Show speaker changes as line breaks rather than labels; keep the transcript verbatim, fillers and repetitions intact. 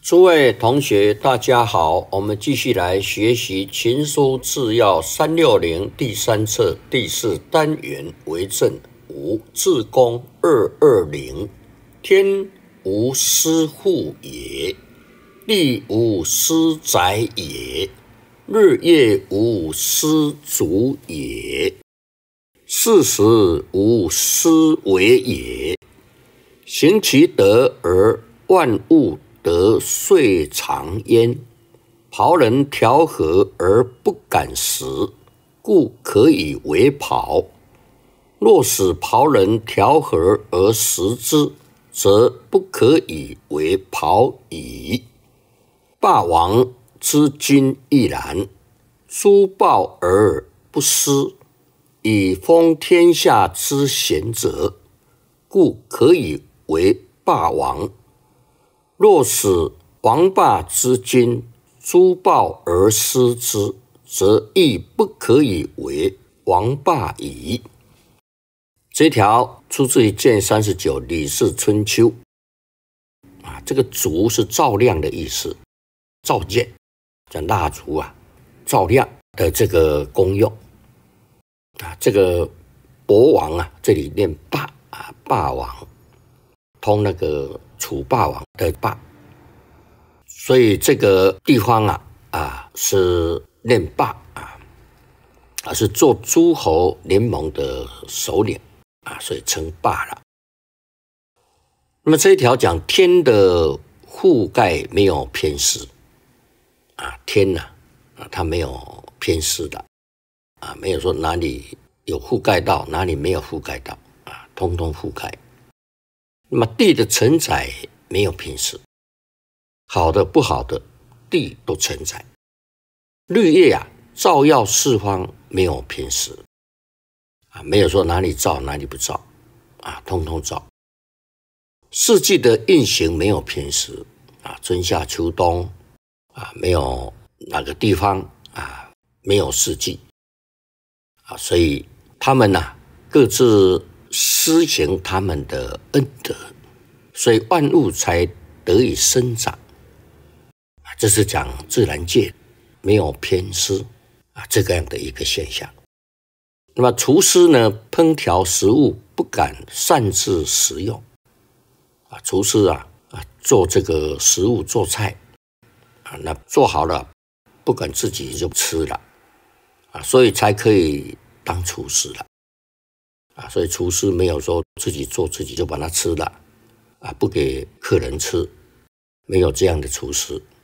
诸位同学，大家好，我们继续来学习《秦书治要》三六零第三册第四单元为政五治公二二零。天无私户也，地无私宅也，日月无私足也，四时无私为也。行其德而万物得遂长焉。庖人调和而不敢食，故可以为庖。若使庖人调和而食之，则不可以为庖矣。霸王之君亦然，诛暴而不私，以封天下之贤者，故可以为霸王。若使王霸之君诛暴而私之，则亦不可以为王霸矣。这条出自于卷三十九《李氏春秋》啊，这个烛是照亮的意思，照见，讲蜡烛啊，照亮的这个功用啊。这个博王啊，这里念霸啊，霸王，通那个楚霸王的霸，所以这个地方啊啊是念霸啊，啊是做诸侯联盟的首领啊，所以称霸了。那么这一条讲天的覆盖没有偏私啊，天呐 啊, 啊它没有偏私的啊，没有说哪里有覆盖到，哪里没有覆盖到啊，通通覆盖。那么地的承载没有偏私，好的不好的地都承载。日月啊照耀四方没有偏私啊，没有说哪里照哪里不照啊，通通照。四季的运行没有偏私啊，春夏秋冬啊，没有哪个地方啊没有四季啊，所以他们呢、啊、各自施行他们的恩德，所以万物才得以生长。这是讲自然界没有偏私啊，这个样的一个现象。那么厨师呢，烹调食物不敢擅自食用啊，厨师啊啊做这个食物做菜啊，那做好了不敢自己就吃了啊，所以才可以当厨师了啊。所以厨师没有说自己做自己就把它吃了啊，不给客人吃，没有这样的厨师。